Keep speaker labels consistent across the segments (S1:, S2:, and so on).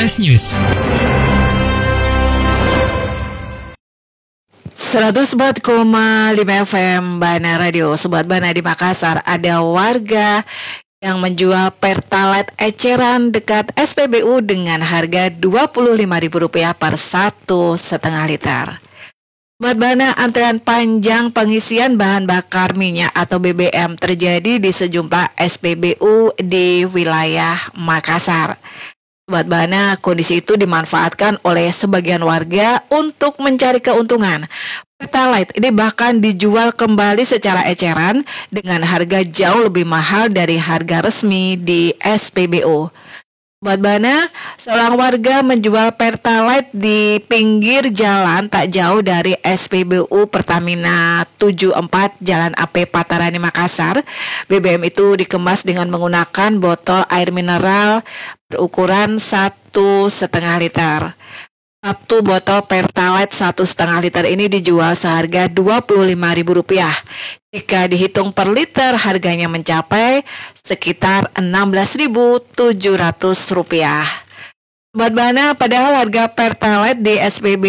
S1: Flash News.
S2: 104,5 FM Bana Radio. Sobat Bana, di Makassar ada warga yang menjual Pertalite eceran dekat SPBU dengan harga Rp25.000 per 1,5 liter. Sobat Bana, antrean panjang pengisian bahan bakar minyak atau BBM terjadi di sejumlah SPBU di wilayah Makassar. Sobat Bana, kondisi itu dimanfaatkan oleh sebagian warga untuk mencari keuntungan. Pertalite ini bahkan dijual kembali secara eceran dengan harga jauh lebih mahal dari harga resmi di SPBU. Sobat Bana, seorang warga menjual Pertalite di pinggir jalan tak jauh dari SPBU Pertamina 74 Jalan AP Patarani Makassar. BBM itu dikemas dengan menggunakan botol air mineral berukuran 1,5 liter. Satu botol Pertalite 1,5 liter ini dijual seharga Rp25.000. Jika dihitung per liter, harganya mencapai sekitar Rp16.700. Sobat Bana, padahal harga Pertalite di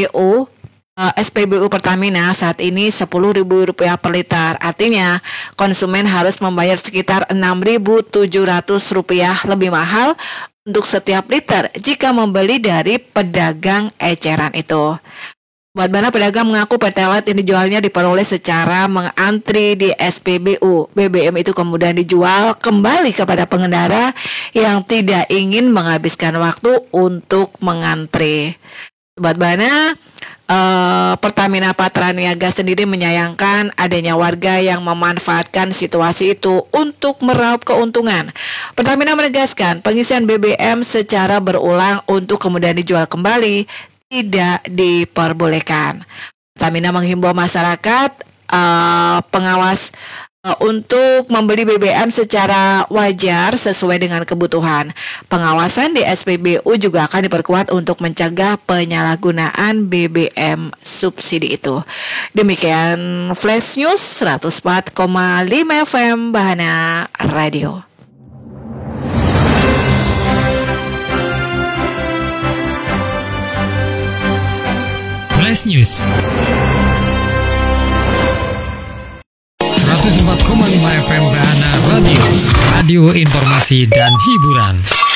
S2: SPBU Pertamina saat ini Rp10.000 per liter. Artinya konsumen harus membayar sekitar Rp6.700 lebih mahal untuk setiap liter jika membeli dari pedagang eceran itu. Sobat Bana, pedagang mengaku Pertalite yang dijualnya diperoleh secara mengantri di SPBU. BBM itu kemudian dijual kembali kepada pengendara yang tidak ingin menghabiskan waktu untuk mengantri. Sobat Bana, Pertamina Patraniaga sendiri menyayangkan adanya warga yang memanfaatkan situasi itu untuk meraup keuntungan. Pertamina menegaskan pengisian BBM secara berulang untuk kemudian dijual kembali tidak diperbolehkan. Pertamina menghimbau masyarakat pengawas untuk membeli BBM secara wajar sesuai dengan kebutuhan. Pengawasan di SPBU juga akan diperkuat untuk mencegah penyalahgunaan BBM subsidi itu. Demikian Flash News 104,5 FM Bahana Radio.
S1: Flash News 104,5 FM Bahana Radio. Radio informasi dan hiburan.